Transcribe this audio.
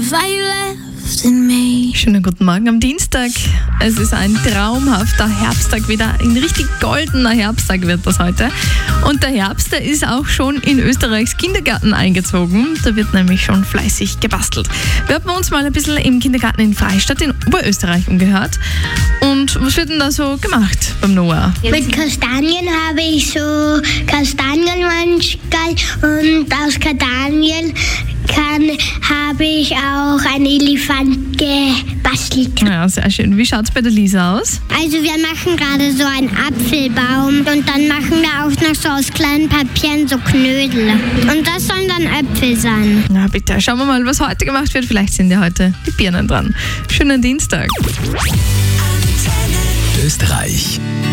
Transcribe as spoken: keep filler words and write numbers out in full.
fire left in me. Schönen guten Morgen am Dienstag. Es ist ein traumhafter Herbsttag wieder. Ein richtig goldener Herbsttag wird das heute. Und der Herbst, der ist auch schon in Österreichs Kindergarten eingezogen. Da wird nämlich schon fleißig gebastelt. Wir haben uns mal ein bisschen im Kindergarten in Freistadt in Oberösterreich umgehört. Und was wird denn da so gemacht beim Noah? Mit Kastanien habe ich so Kastanienmanschgal und aus Kastanien kann, habe ich auch einen Elefant gebastelt. Ja, sehr schön. Wie schaut es bei der Lisa aus? Also wir machen gerade so einen Apfelbaum und dann machen wir auch noch so aus kleinen Papieren so Knödel. Und das sollen dann Äpfel sein. Na bitte, schauen wir mal, was heute gemacht wird. Vielleicht sind ja heute die Birnen dran. Schönen Dienstag. Österreich.